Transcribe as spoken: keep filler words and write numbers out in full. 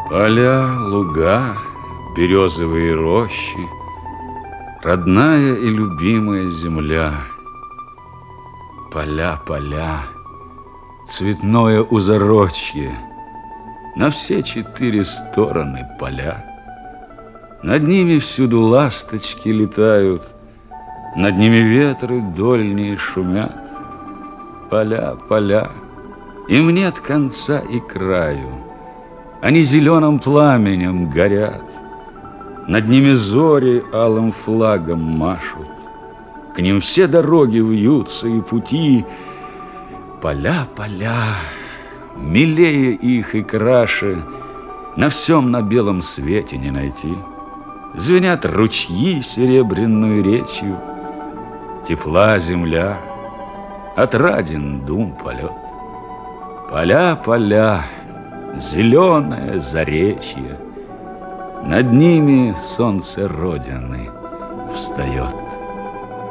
Поля, луга, березовые рощи, родная и любимая земля. Поля, поля, цветное узорочье, на все четыре стороны поля. Над ними всюду ласточки летают, над ними ветры дольние шумят. Поля, поля, им нет конца и краю, они зеленым пламенем горят. Над ними зори алым флагом машут, к ним все дороги вьются и пути. Поля, поля, милее их и краше на всем на белом свете не найти. Звенят ручьи серебряной речью, тепла земля, отраден дум полет. Поля, поля, зеленое заречье, над ними солнце Родины встает.